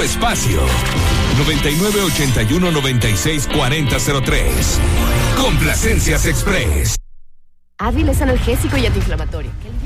espacio. 9981964003. Complacencias Express. Advil es analgésico y antiinflamatorio.